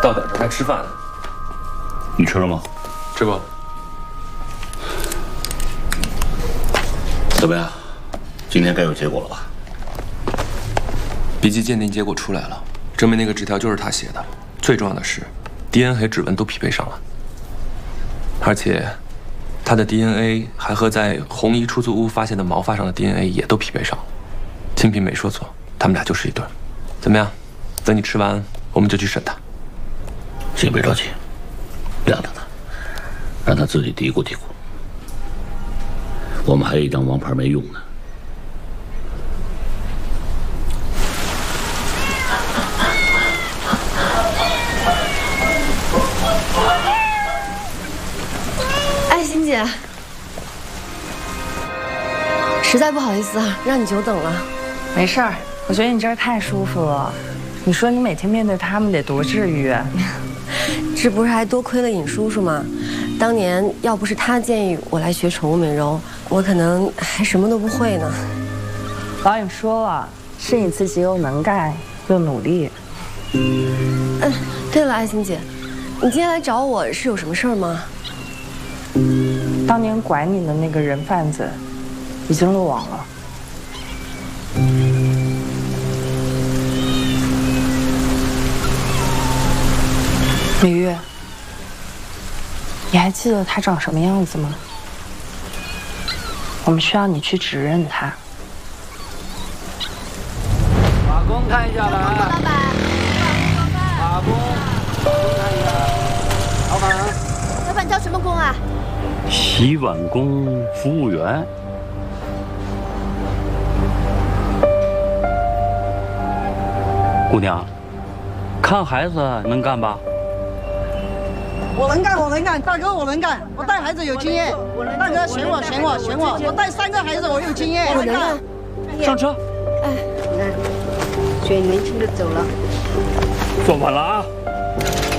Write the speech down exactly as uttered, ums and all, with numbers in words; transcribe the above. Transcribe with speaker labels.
Speaker 1: 到点这还吃饭呢。
Speaker 2: 你吃了吗？
Speaker 1: 吃过。
Speaker 2: 怎么样？今天该有结果了吧？
Speaker 1: 笔迹鉴定结果出来了，证明那个纸条就是他写的。最重要的是 ，D N A 和指纹都匹配上了，而且他的 D N A 还和在红衣出租屋发现的毛发上的 D N A 也都匹配上了。清平没说错，他们俩就是一对。怎么样？等你吃完，我们就去审他。
Speaker 2: 先别着急，晾着他，让他自己嘀咕嘀咕。我们还有一张王牌没用呢。
Speaker 3: 爱心姐，实在不好意思啊，让你久等了。
Speaker 4: 没事儿，我觉得你这儿太舒服了。你说你每天面对他们得多治愈啊！
Speaker 3: 这不是还多亏了尹叔叔吗？当年要不是他建议我来学宠物美容，我可能还什么都不会呢。
Speaker 4: 老尹说了，是你自己又能干又努力。
Speaker 3: 嗯，对了，爱心姐，你今天来找我是有什么事儿吗？
Speaker 4: 当年拐你的那个人贩子已经落网了。李玉，你还记得他长什么样子吗？我们需要你去指认他。
Speaker 5: 法工看一下来。老板。法工，看一下。老板。
Speaker 3: 老板叫什么工啊？
Speaker 2: 洗碗工服务员。姑娘，看孩子能干吧？
Speaker 6: 我能干，我能干，大哥我能干，我带孩子有经验。大哥选我，选我，选我，我带三个孩子，我有经验。
Speaker 3: 我能干。
Speaker 2: 上车。
Speaker 6: 哎，你看，选年轻的走了。
Speaker 2: 坐稳了啊！